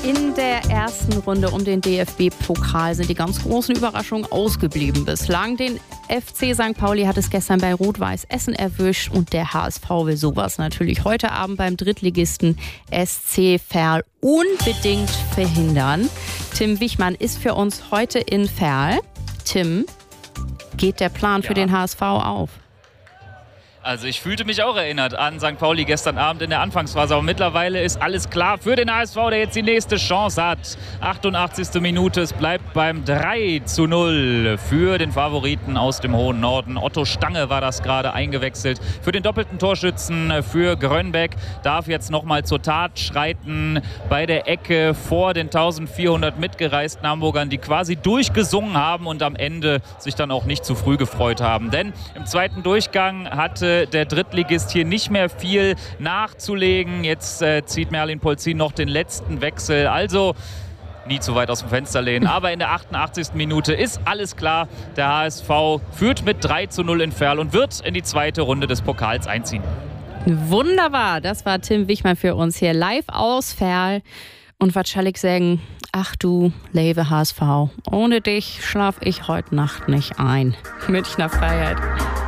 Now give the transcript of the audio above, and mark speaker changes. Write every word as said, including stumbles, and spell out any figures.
Speaker 1: In der ersten Runde um den D F B-Pokal sind die ganz großen Überraschungen ausgeblieben bislang. Den F C Sankt Pauli hat es gestern bei Rot-Weiß Essen erwischt und der H S V will sowas natürlich heute Abend beim Drittligisten S C Verl unbedingt verhindern. Tim Wichmann ist für uns heute in Verl. Tim, geht der Plan für ja. den H S V auf?
Speaker 2: Also ich fühlte mich auch erinnert an Sankt Pauli gestern Abend in der Anfangsphase. Aber mittlerweile ist alles klar für den H S V, der jetzt die nächste Chance hat. achtundachtzigste Minute, es bleibt beim drei zu null für den Favoriten aus dem hohen Norden. Otto Stange war das gerade eingewechselt. Für den doppelten Torschützen für Grönbeck darf jetzt nochmal zur Tat schreiten bei der Ecke vor den eintausendvierhundert mitgereisten Hamburgern, die quasi durchgesungen haben und am Ende sich dann auch nicht zu früh gefreut haben. Denn im zweiten Durchgang hatte der Drittligist hier nicht mehr viel nachzulegen. Jetzt äh, zieht Merlin Polzin noch den letzten Wechsel. Also nie zu weit aus dem Fenster lehnen. Aber in der achtundachtzigsten Minute ist alles klar. Der H S V führt mit drei zu null in Verl und wird in die zweite Runde des Pokals einziehen.
Speaker 1: Wunderbar, das war Tim Wichmann für uns hier live aus Verl. Und was soll ich sagen? Ach du, liebe H S V, ohne dich schlaf ich heute Nacht nicht ein. Münchner Freiheit.